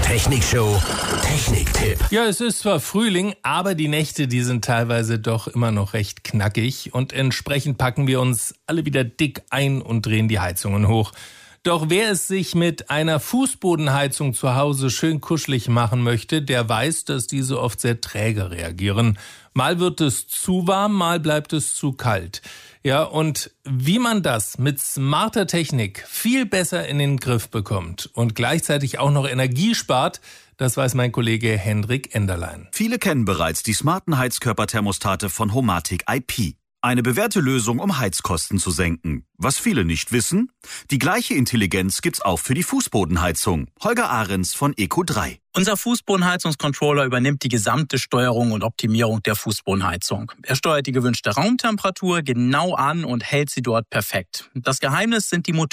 Technikshow Techniktipp. Ja, es ist zwar Frühling, aber die Nächte, die sind teilweise doch immer noch recht knackig. Und entsprechend packen wir uns alle wieder dick ein und drehen die Heizungen hoch. Doch wer es sich mit einer Fußbodenheizung zu Hause schön kuschelig machen möchte, der weiß, dass diese oft sehr träge reagieren. Mal wird es zu warm, mal bleibt es zu kalt. Ja, und wie man das mit smarter Technik viel besser in den Griff bekommt und gleichzeitig auch noch Energie spart, das weiß mein Kollege Hendrik Enderlein. Viele kennen bereits die smarten Heizkörperthermostate von Homatic IP. Eine bewährte Lösung, um Heizkosten zu senken. Was viele nicht wissen, die gleiche Intelligenz gibt's auch für die Fußbodenheizung. Holger Ahrens von Eco3. Unser Fußbodenheizungscontroller übernimmt die gesamte Steuerung und Optimierung der Fußbodenheizung. Er steuert die gewünschte Raumtemperatur genau an und hält sie dort perfekt. Das Geheimnis sind die Motoren.